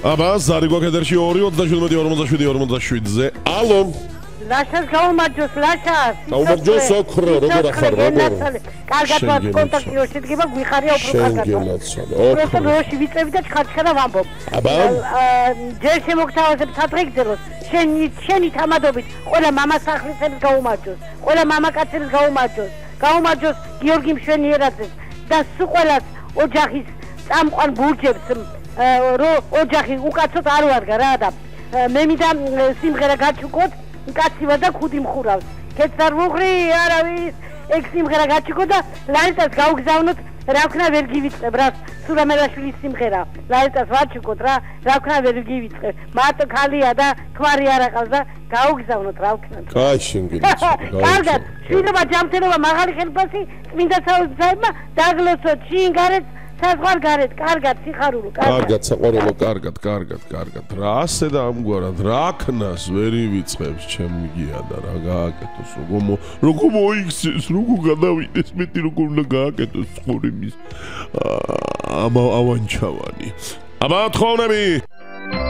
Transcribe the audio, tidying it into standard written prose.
აბა ზარი გვაქედერში 2-27-47-47-ზე ალო ლაშას გაუმარჯოს ლაშას გაუმარჯოს ოქრო როგორ ახარ როგორ კარგად ვარ კონტაქტი რო შედგება გვიხარია უფრო კარგად პროტო როში ვიწევი და ჩხარჩხარა ვამბობ აბა ჯერ შემოგთავაზებ სადღეგრძელოს შენი თამადობით ყველა მამასახლისებს გაუმარჯოს ყველა მამაკაცებს გაუმარჯოს გიორგი მშვენიერაძეს და სულ ყველას ოჯახის წამყვან ბურჯებს რო ოჯახი უკაცოდ არ ვარგა რა და მე მინდა სიმღერა გაჩუქოთ კაცი ვარ და ხუდი მხურავს კეთს არ ვუღრი არავის ეგ სიმღერა გაჩუქოთ და ლაიტას გავგზავნოთ რა ვქნა ვერ გივიწყებ რა სურამელაშვილის სიმღერა ლაიტას ვაჩუქოთ რა ვქნა ვერ გივიწყებ მარტო ქალია და ქმარი არ აყავს და გავგზავნოთ რა ვქნა კაი შინგილიც კარგად შვიდობა ჯანმრთელობა მაღალი ხელფასი წმინდა საოცრებმა დაგლოცოთ შინგარეთ საზღვარ გარეთ კარგად სიხარულო კარგად საყვარელო კარგად რა ასე და ამგვარად რა ქნას ვერ ივიწყებს ჩემი გია და რა გააკეთოს როგორ მოიქცეს როგორ გადავიდეს მეტი როგორ უნდა გააკეთოს ხურიმის ავანჩავანი აბა თხოვნები